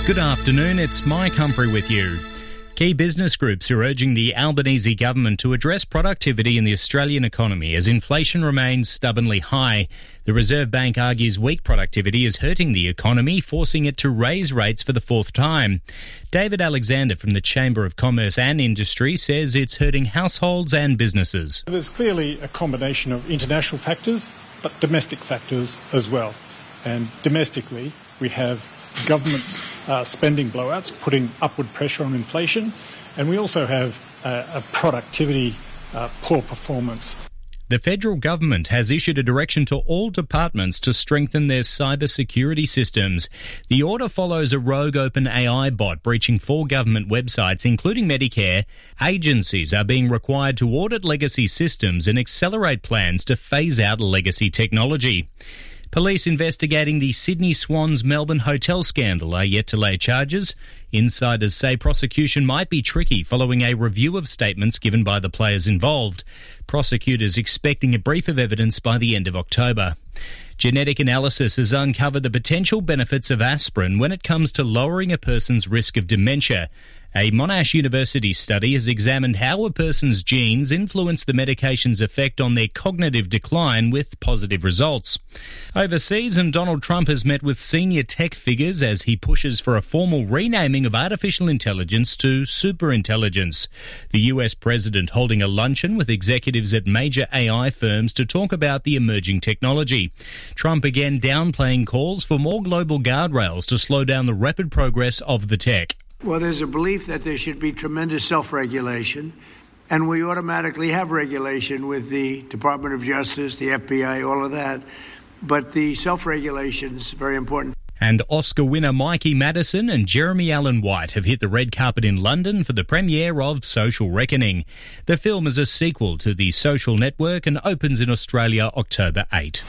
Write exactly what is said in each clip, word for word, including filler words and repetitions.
Good afternoon, it's Mike Humphrey with you. Key business groups are urging the Albanese government to address productivity in the Australian economy as inflation remains stubbornly high. The Reserve Bank argues weak productivity is hurting the economy, forcing it to raise rates for the fourth time. David Alexander from the Chamber of Commerce and Industry says it's hurting households and businesses. There's clearly a combination of international factors, but domestic factors as well. And domestically, we have government's uh, spending blowouts putting upward pressure on inflation, and we also have uh, a productivity uh, poor performance. The federal government has issued a direction to all departments to strengthen their cyber security systems. The order follows a rogue OpenAI bot breaching four government websites, including Medicare. Agencies are being required to audit legacy systems and accelerate plans to phase out legacy technology. Police investigating the Sydney Swans Melbourne hotel scandal are yet to lay charges. Insiders say prosecution might be tricky following a review of statements given by the players involved. Prosecutors expecting a brief of evidence by the end of October. Genetic analysis has uncovered the potential benefits of aspirin when it comes to lowering a person's risk of dementia. A Monash University study has examined how a person's genes influence the medication's effect on their cognitive decline with positive results. Overseas, and Donald Trump has met with senior tech figures as he pushes for a formal renaming of artificial intelligence to superintelligence. The U S president holding a luncheon with executives at major A I firms to talk about the emerging technology. Trump again downplaying calls for more global guardrails to slow down the rapid progress of the tech. Well, there's a belief that there should be tremendous self-regulation, and we automatically have regulation with the Department of Justice, the F B I, all of that. But the self-regulation is very important. And Oscar winner Mikey Madison and Jeremy Allen White have hit the red carpet in London for the premiere of Social Reckoning. The film is a sequel to The Social Network and opens in Australia October eighth.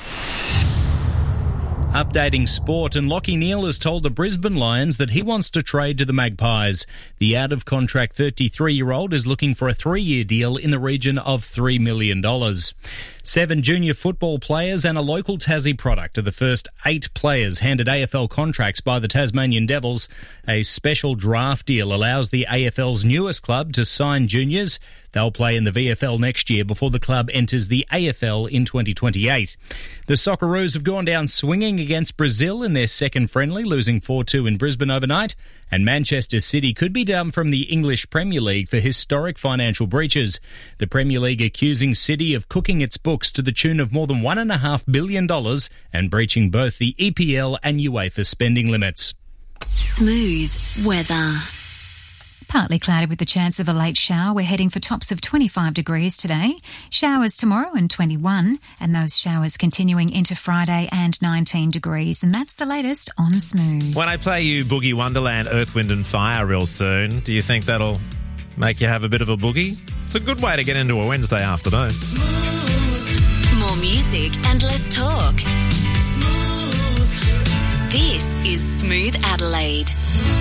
Updating sport, and Lachie Neale has told the Brisbane Lions that he wants to trade to the Magpies. The out-of-contract thirty-three-year-old is looking for a three-year deal in the region of three million dollars. Seven junior football players and a local Tassie product are the first eight players handed A F L contracts by the Tasmanian Devils. A special draft deal allows the A F L's newest club to sign juniors. They'll play in the V F L next year before the club enters the A F L in twenty twenty-eight. The Socceroos have gone down swinging against Brazil in their second friendly, losing four two in Brisbane overnight. And Manchester City could be down from the English Premier League for historic financial breaches. The Premier League accusing City of cooking its books to the tune of more than one point five billion dollars and breaching both the E P L and UEFA spending limits. Smooth weather. Partly cloudy with the chance of a late shower. We're heading for tops of twenty-five degrees today. Showers tomorrow and twenty-one, and those showers continuing into Friday and nineteen degrees. And that's the latest on Smooth. When I play you Boogie Wonderland, Earth, Wind and Fire real soon, do you think that'll make you have a bit of a boogie? It's a good way to get into a Wednesday afternoon. Smooth. More music and less talk. Smooth. This is Smooth Adelaide.